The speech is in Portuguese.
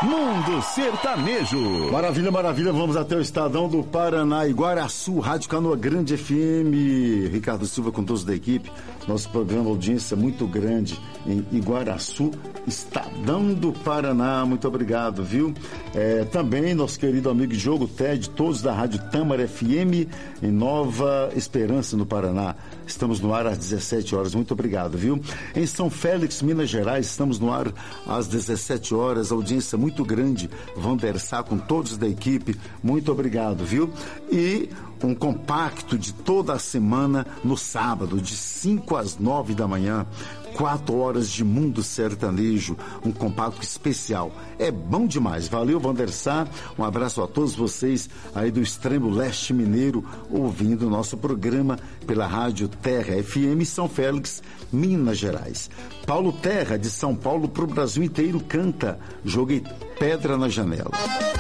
Mundo Sertanejo. Maravilha, maravilha. Vamos até o Estadão do Paraná, Iguaraçu, Rádio Canoa Grande FM. Ricardo Silva com todos da equipe. Nosso programa, audiência muito grande em Iguaraçu, Estadão do Paraná. Muito obrigado, viu? Também nosso querido amigo Diogo Ted, todos da Rádio Tâmara FM em Nova Esperança, no Paraná. Estamos no ar às 17 horas. Muito obrigado, viu? Em São Félix, Minas Gerais, estamos no ar às 17 horas. Audiência muito grande. Vander Sá com todos da equipe. Muito obrigado, viu? E um compacto de toda a semana no sábado, de 5 às 9 da manhã. 4 horas de Mundo Sertanejo, um compacto especial. É bom demais. Valeu, Vander Sá. Um abraço a todos vocês aí do extremo leste mineiro, ouvindo o nosso programa pela Rádio Terra FM São Félix, Minas Gerais. Paulo Terra, de São Paulo para o Brasil inteiro, canta Joguei Pedra na Janela.